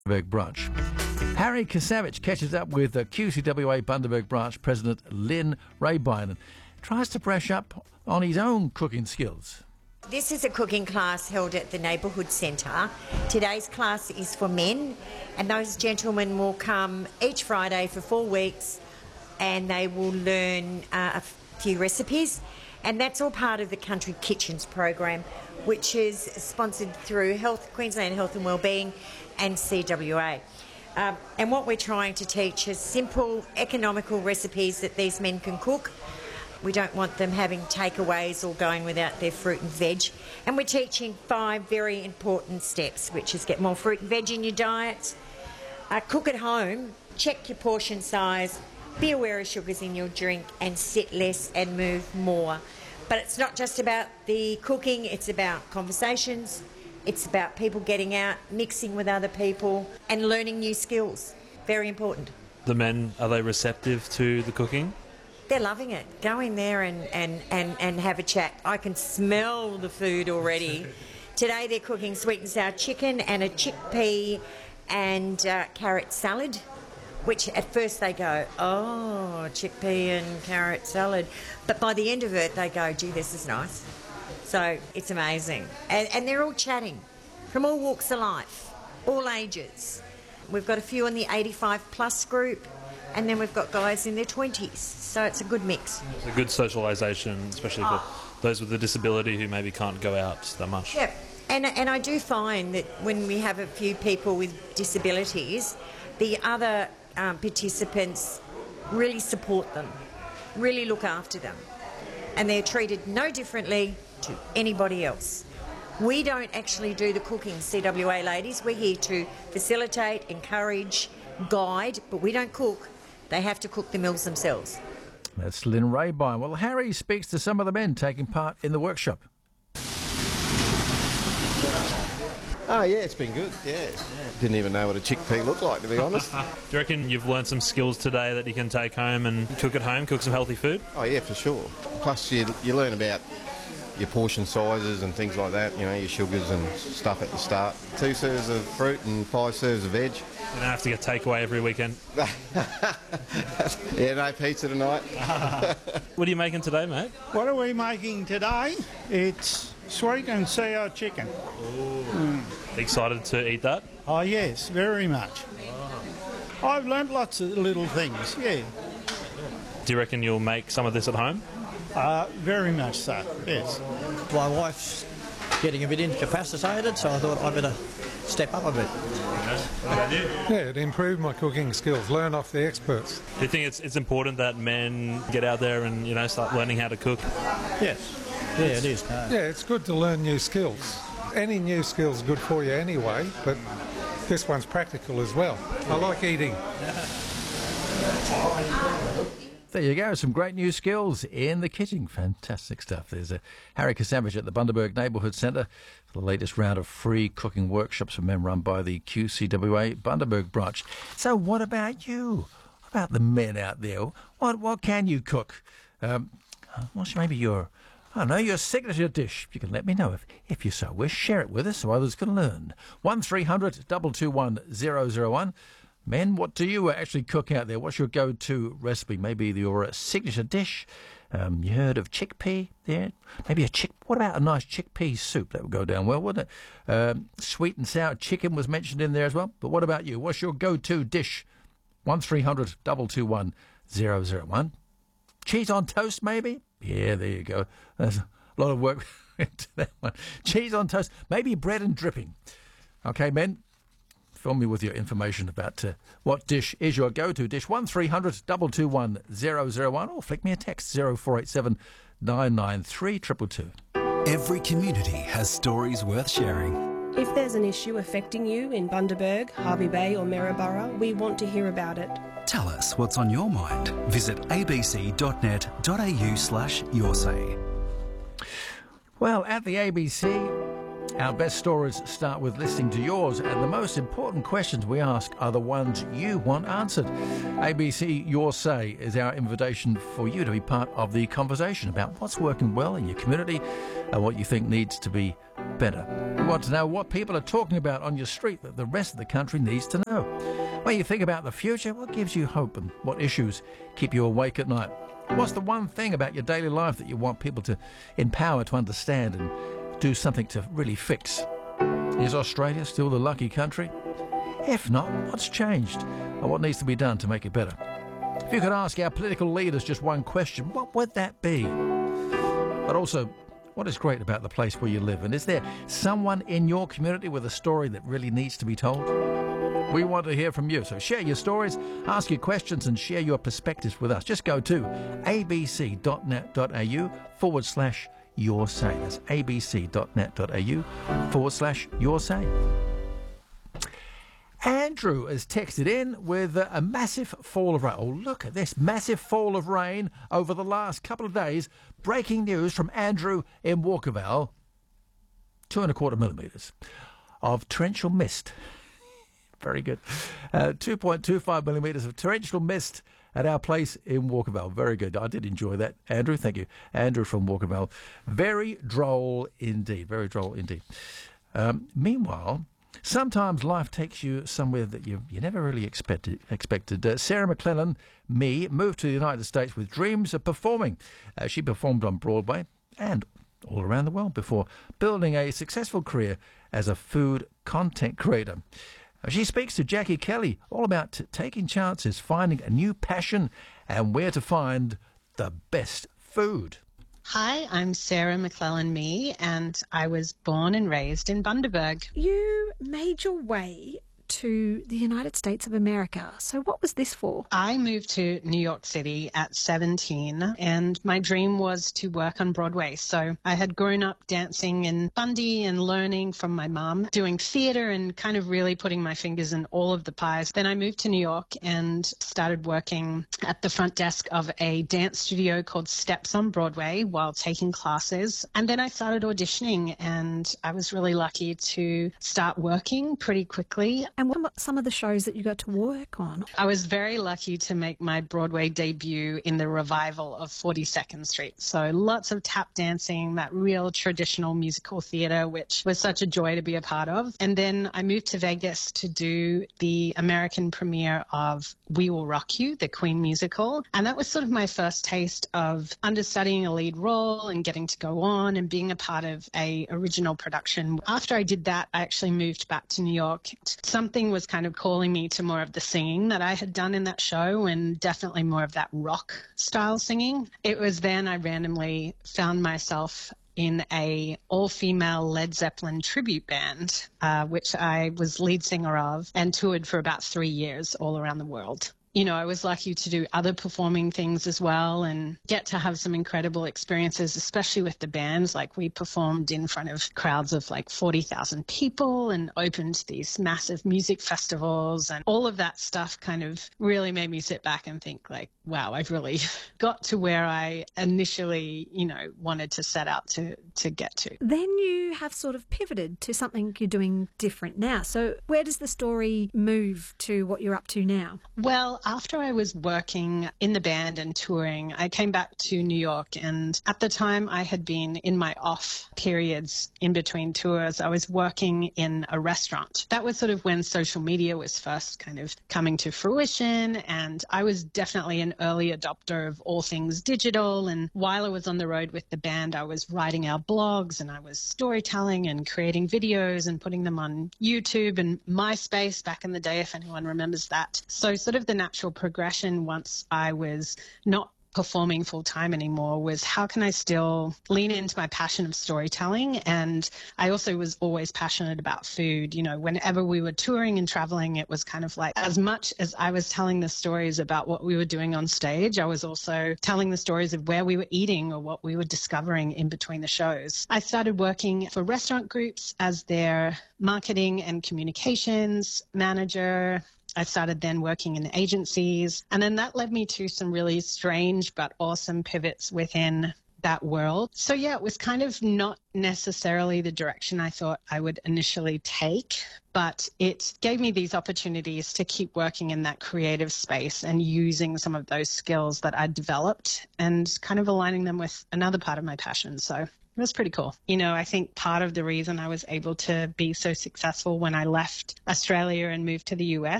branch. Harry Kasavich catches up with QCWA Bundaberg branch president Lynn Raybine and tries to brush up on his own cooking skills. This is a cooking class held at the Neighbourhood Centre. Today's class is for men, and those gentlemen will come each Friday for 4 weeks and they will learn a few recipes, and that's all part of the Country Kitchens program, which is sponsored through Queensland Health and Wellbeing and CWA. And what we're trying to teach is simple, economical recipes that these men can cook. We don't want them having takeaways or going without their fruit and veg. And we're teaching 5 very important steps, which is get more fruit and veg in your diet, cook at home, check your portion size, be aware of sugars in your drink, and sit less and move more. But it's not just about the cooking, it's about conversations, it's about people getting out, mixing with other people and learning new skills. Very important. The men, are they receptive to the cooking? They're loving it. Go in there and have a chat. I can smell the food already. Today they're cooking sweet and sour chicken and a chickpea and carrot salad, which at first they go, oh, chickpea and carrot salad. But by the end of it, they go, gee, this is nice. So it's amazing. And they're all chatting from all walks of life, all ages. We've got a few in the 85 plus group, and then we've got guys in their 20s. So it's a good mix. It's a good socialisation, especially for those with a disability who maybe can't go out that much. Yeah, and I do find that when we have a few people with disabilities, the other participants really support them, really look after them, and they're treated no differently to anybody else. We don't actually do the cooking, CWA ladies. We're here to facilitate, encourage, guide, but we don't cook. They have to cook the meals themselves. That's Lynn Raybine. Well, Harry speaks to some of the men taking part in the workshop. Oh, yeah, it's been good, yeah. Didn't even know what a chickpea looked like, to be honest. Do you reckon you've learned some skills today that you can take home and cook at home, cook some healthy food? Oh, yeah, for sure. Plus, you learn about your portion sizes and things like that, you know, your sugars and stuff at the start. 2 serves of fruit and 5 serves of veg. You don't have to get takeaway every weekend. Yeah, no pizza tonight. What are you making today, mate? What are we making today? It's sweet and sour chicken. Excited to eat that? Oh, yes, very much. I've learnt lots of little things, yeah. Do you reckon you'll make some of this at home? Very much so, yes. My wife's getting a bit incapacitated, so I thought I'd better step up a bit. Yeah, it improved my cooking skills, learn off the experts. Do you think it's important that men get out there and, you know, start learning how to cook? Yes, yeah, it is. Yeah, it's good to learn new skills. Any new skill's good for you anyway, but this one's practical as well. I like eating. There you go, some great new skills in the kitchen. Fantastic stuff. There's Harry Kasavich at the Bundaberg Neighbourhood Centre for the latest round of free cooking workshops for men run by the QCWA Bundaberg branch. So what about you? What about the men out there? What can you cook? What's maybe your signature dish? You can let me know if you so wish. Share it with us so others can learn. 1300 221 001. Men, what do you actually cook out there? What's your go-to recipe? Maybe your signature dish. You heard of chickpea there? Maybe what about a nice chickpea soup? That would go down well, wouldn't it? Sweet and sour chicken was mentioned in there as well. But what about you? What's your go-to dish? 1300 221 001. Cheese on toast, maybe? Yeah, there you go. There's a lot of work into that one. Cheese on toast. Maybe bread and dripping. Okay, men? Fill me with your information about what dish is your go-to dish. 1300 221 001 or flick me a text 0487 993 222. Every community has stories worth sharing. If there's an issue affecting you in Bundaberg, Hervey Bay or Maryborough, we want to hear about it. Tell us what's on your mind. Visit abc.net.au/yoursay. Well, at the ABC, Our best stories start with listening to yours, and the most important questions we ask are the ones you want answered. ABC Your Say is our invitation for you to be part of the conversation about what's working well in your community and what you think needs to be better. We want to know what people are talking about on your street that the rest of the country needs to know. When you think about the future, what gives you hope and what issues keep you awake at night? What's the one thing about your daily life that you want people to empower to understand and do something to really fix? Is Australia still the lucky country? If not, what's changed and what needs to be done to make it better? If you could ask our political leaders just one question, what would that be? But also, what is great about the place where you live? And is there someone in your community with a story that really needs to be told? We want to hear from you, so share your stories, ask your questions and share your perspectives with us. Just go to abc.net.au/your say. That's abc.net.au/your say. Andrew has texted in with a massive fall of rain. Oh, look at this massive fall of rain over the last couple of days. Breaking news from Andrew in Walkervale. 2.25 millimetres of torrential mist. Very good. 2.25 millimetres of torrential mist at our place in Walkervale. Very good. I did enjoy that, Andrew. Thank you. Andrew from Walkervale. Very droll indeed. Very droll indeed. Meanwhile, sometimes life takes you somewhere that you never really expected. Sarah McClellan, moved to the United States with dreams of performing. She performed on Broadway and all around the world before building a successful career as a food content creator. She speaks to Jackie Kelly all about taking chances, finding a new passion, and where to find the best food. Hi, I'm Sarah McClellan and I was born and raised in Bundaberg. You made your way to the United States of America. So what was this for? I moved to New York City at 17 and my dream was to work on Broadway. So I had grown up dancing in Bundy and learning from my mum, doing theatre and kind of really putting my fingers in all of the pies. Then I moved to New York and started working at the front desk of a dance studio called Steps on Broadway while taking classes. And then I started auditioning and I was really lucky to start working pretty quickly. And what were some of the shows that you got to work on? I was very lucky to make my Broadway debut in the revival of 42nd Street. So lots of tap dancing, that real traditional musical theatre, which was such a joy to be a part of. And then I moved to Vegas to do the American premiere of We Will Rock You, the Queen musical. And that was sort of my first taste of understudying a lead role and getting to go on and being a part of a original production. After I did that, I actually moved back to New York. Something was kind of calling me to more of the singing that I had done in that show and definitely more of that rock style singing. It was then I randomly found myself in a all-female Led Zeppelin tribute band, which I was lead singer of and toured for about 3 years all around the world. You know, I was lucky to do other performing things as well and get to have some incredible experiences, especially with the bands. Like we performed in front of crowds of like 40,000 people and opened these massive music festivals, and all of that stuff kind of really made me sit back and think like, wow, I've really got to where I initially, wanted to set out to get to. Then you have sort of pivoted to something you're doing different now. So where does the story move to what you're up to now? Well, after I was working in the band and touring, I came back to New York, and at the time I had been in my off periods in between tours. I was working in a restaurant. That was sort of when social media was first kind of coming to fruition, and I was definitely an early adopter of all things digital. And while I was on the road with the band, I was writing our blogs and I was storytelling and creating videos and putting them on YouTube and MySpace back in the day, if anyone remembers that. So sort of the natural progression once I was not performing full-time anymore was how can I still lean into my passion of storytelling. And I also was always passionate about food. Whenever we were touring and traveling, it was kind of like as much as I was telling the stories about what we were doing on stage, I was also telling the stories of where we were eating or what we were discovering in between the shows. I started working for restaurant groups as their marketing and communications manager. I started then working in agencies, and then that led me to some really strange but awesome pivots within that world. So yeah, it was kind of not necessarily the direction I thought I would initially take, but it gave me these opportunities to keep working in that creative space and using some of those skills that I developed and kind of aligning them with another part of my passion. So it was pretty cool. You know, I think part of the reason I was able to be so successful when I left Australia and moved to the US